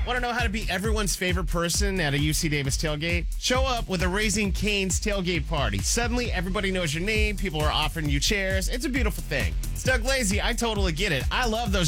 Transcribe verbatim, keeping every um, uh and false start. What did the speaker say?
Want to know how to be everyone's favorite person at a U C Davis tailgate? Show up with a Raising Cane's tailgate party. Suddenly, everybody knows your name. People are offering you chairs. It's a beautiful thing. It's Doug Lazy. I totally get it. I love those